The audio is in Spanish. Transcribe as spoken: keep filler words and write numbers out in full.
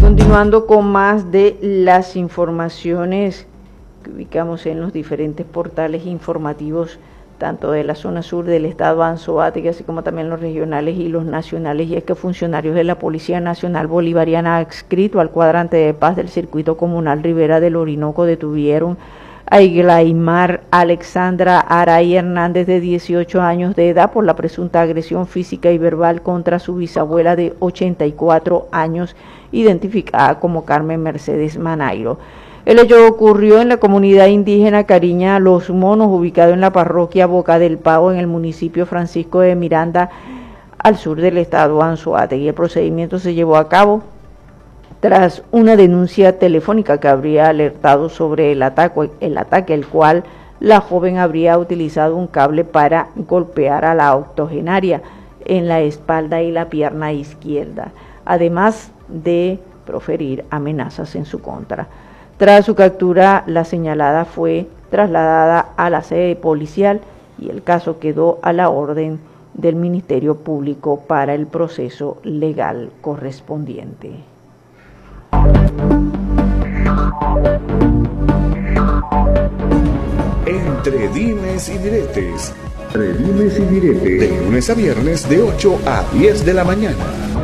Continuando con más de las informaciones que ubicamos en los diferentes portales informativos, tanto de la zona sur del estado Anzoátegui, así como también los regionales y los nacionales, y es que funcionarios de la Policía Nacional Bolivariana adscrito al cuadrante de paz del Circuito Comunal Ribera del Orinoco detuvieron a Iglaimar Alexandra Aray Hernández, de dieciocho años de edad, por la presunta agresión física y verbal contra su bisabuela de ochenta y cuatro años, identificada como Carmen Mercedes Manairo. El hecho ocurrió en la comunidad indígena Cariña Los Monos, ubicado en la parroquia Boca del Pavo, en el municipio Francisco de Miranda, al sur del estado Anzoátegui. El procedimiento se llevó a cabo tras una denuncia telefónica que habría alertado sobre el ataque, el ataque, el cual la joven habría utilizado un cable para golpear a la octogenaria en la espalda y la pierna izquierda, además de proferir amenazas en su contra. Tras su captura, la señalada fue trasladada a la sede policial y el caso quedó a la orden del Ministerio Público para el proceso legal correspondiente. Entre dimes y diretes. Entre dimes y diretes. De lunes a viernes de ocho a diez de la mañana.